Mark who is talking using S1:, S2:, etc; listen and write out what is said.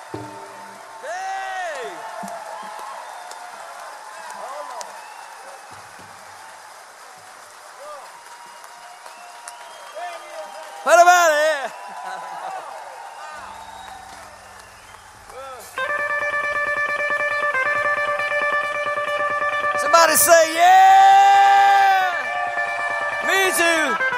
S1: Hey! What about it? Somebody say, yeah! Me too.